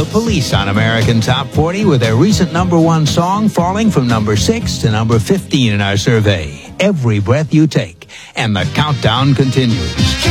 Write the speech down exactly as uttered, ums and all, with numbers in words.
Police on American Top forty with their recent number one song falling from number six to number fifteen in our survey, Every Breath You Take. And the countdown continues.